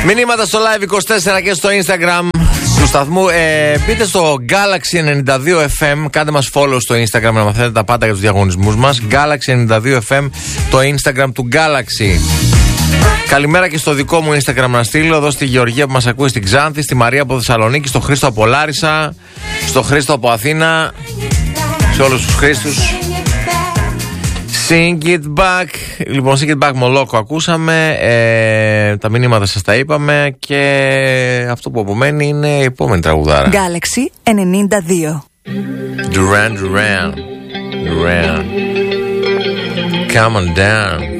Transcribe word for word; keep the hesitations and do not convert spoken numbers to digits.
Μηνύματα στο Live είκοσι τέσσερα και στο Instagram του σταθμού. Ε, μπείτε στο Galaxy ενενήντα δύο εφ εμ, κάντε μας follow στο Instagram να μαθαίνετε τα πάντα για τους διαγωνισμούς μας. Galaxy ενενήντα δύο εφ εμ, το Instagram του Galaxy. Καλημέρα και στο δικό μου Instagram να στείλω. Εδώ στη Γεωργία που μας ακούει στην Ξάνθη, στη Μαρία από Θεσσαλονίκη, στο Χρήστο από Λάρισα, στο Χρήστο από Αθήνα, σε όλους τους Χρήστους. Sing it back. Λοιπόν, Sing it back Μολόκο ακούσαμε. ε, Τα μηνύματα σας τα είπαμε. Και αυτό που απομένει είναι η επόμενη τραγουδάρα. Galaxy ενενήντα δύο. Duran Duran Duran Come on down.